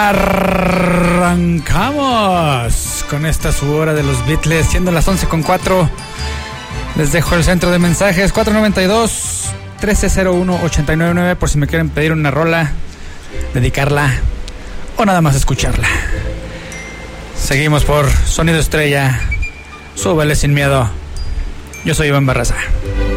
Arrancamos con esta su hora de los Beatles, siendo las 11:04. Les dejo el centro de mensajes 492-1301-899 por si me quieren pedir una rola, dedicarla o nada más escucharla. Seguimos por Sonido Estrella. Súbele sin miedo. Yo soy Iván Barraza.